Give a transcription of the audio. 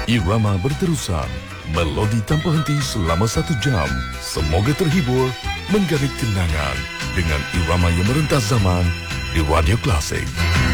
Irama berterusan, melodi tanpa henti selama 1 jam. Semoga terhibur, menggarik kenangan dengan irama yang merentas zaman di Radio Klasik.